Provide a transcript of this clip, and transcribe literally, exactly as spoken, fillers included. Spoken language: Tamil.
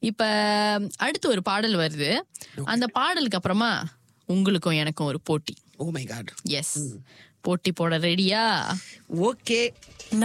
இப்ப அடுத்து ஒரு பாடல் வருது. அந்த பாடலுக்கு அப்புறமா உங்களுக்கும் எனக்கும் ஒரு போட்டி. Oh my God. எஸ், போட்டி போட ரெடியா? ஓகே.